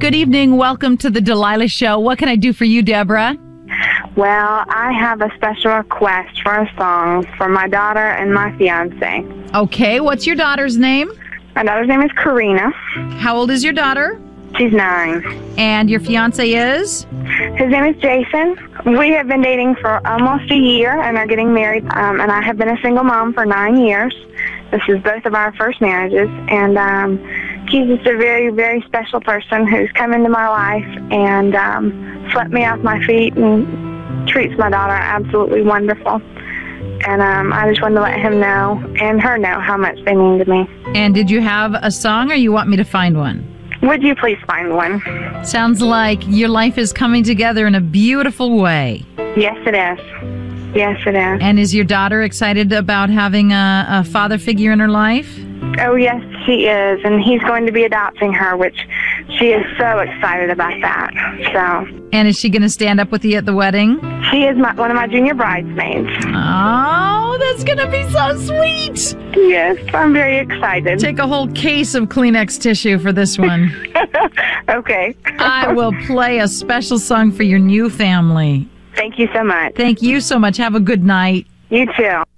Good evening. Welcome to the Delilah Show. What can I do for you, Deborah? Well, I have a special request for a song for my daughter and my fiance. Okay, what's your daughter's name? My daughter's name is Karina. How old is your daughter? She's 9. And your fiance is? His name is Jason. We have been dating for almost a year and are getting married. And I have been a single mom for 9 years. This is both of our first marriages. And he's just a very, very special person who's come into my life and swept me off my feet and treats my daughter absolutely wonderful. And I just wanted to let him know and her know how much they mean to me. And did you have a song or you want me to find one? Would you please find one? Sounds like your life is coming together in a beautiful way. Yes, it is. Yes, it is. And is your daughter excited about having a father figure in her life? Oh, yes, she is. And he's going to be adopting her, which she is so excited about that. So. And is she going to stand up with you at the wedding? She is one of my junior bridesmaids. Oh, that's going to be so sweet. Yes, I'm very excited. Take a whole case of Kleenex tissue for this one. Okay. I will play a special song for your new family. Thank you so much. Thank you so much. Have a good night. You too.